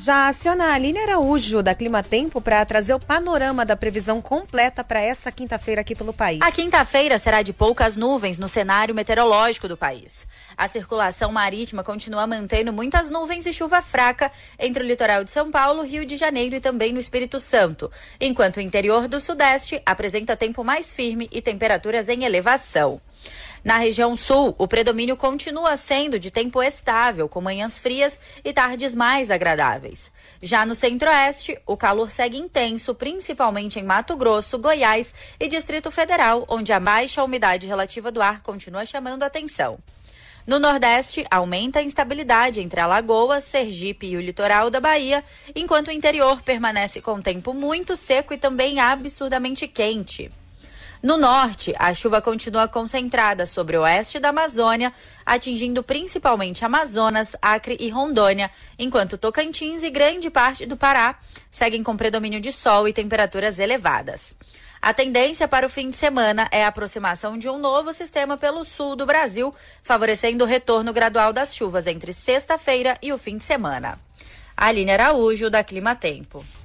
Já aciona a Aline Araújo, da Clima Tempo, para trazer o panorama da previsão completa para essa quinta-feira aqui pelo país. A quinta-feira será de poucas nuvens no cenário meteorológico do país. A circulação marítima continua mantendo muitas nuvens e chuva fraca entre o litoral de São Paulo, Rio de Janeiro e também no Espírito Santo, enquanto o interior do Sudeste apresenta tempo mais firme e temperaturas em elevação. Na região sul, o predomínio continua sendo de tempo estável, com manhãs frias e tardes mais agradáveis. Já no centro-oeste, o calor segue intenso, principalmente em Mato Grosso, Goiás e Distrito Federal, onde a baixa umidade relativa do ar continua chamando a atenção. No Nordeste, aumenta a instabilidade entre Alagoas, Sergipe e o litoral da Bahia, enquanto o interior permanece com tempo muito seco e também absurdamente quente. No norte, a chuva continua concentrada sobre o oeste da Amazônia, atingindo principalmente Amazonas, Acre e Rondônia, enquanto Tocantins e grande parte do Pará seguem com predomínio de sol e temperaturas elevadas. A tendência para o fim de semana é a aproximação de um novo sistema pelo sul do Brasil, favorecendo o retorno gradual das chuvas entre sexta-feira e o fim de semana. Aline Araújo, da Clima Tempo.